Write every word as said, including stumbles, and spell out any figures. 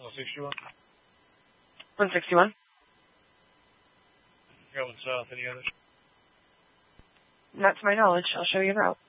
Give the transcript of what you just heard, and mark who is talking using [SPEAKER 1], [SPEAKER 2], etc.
[SPEAKER 1] one sixty-one?
[SPEAKER 2] one sixty-one.
[SPEAKER 1] Going south, any others?
[SPEAKER 2] Not to my knowledge. I'll show you the route.